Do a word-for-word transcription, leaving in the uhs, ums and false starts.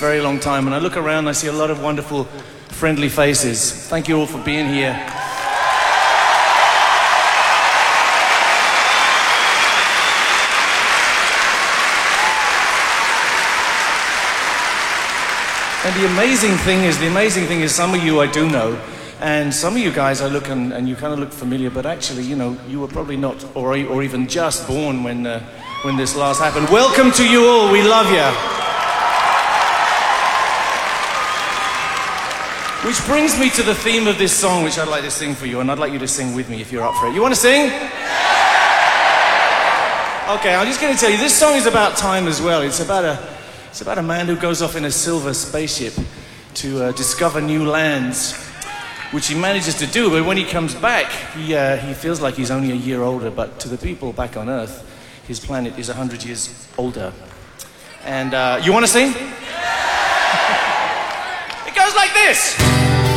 very long time, and I look around and I see a lot of wonderful, friendly faces. Thank you all for being here. And the amazing thing is, the amazing thing is some of you I do know, and some of you guys I look and, and you kind of look familiar, but actually, you know, you were probably not, or, or even just born when, uh, when this last happened. Welcome to you all, we love you. Which brings me to the theme of this song, which I'd like to sing for you, and I'd like you to sing with me if you're up for it. You want to sing? Okay, I'm just going to tell you, this song is about time as well. It's about a, it's about a man who goes off in a silver spaceship to uh, discover new lands, which he manages to do, but when he comes back, he, uh, he feels like he's only a year older, but to the people back on Earth, his planet is a hundred years older. And uh, you want to sing? It goes like this!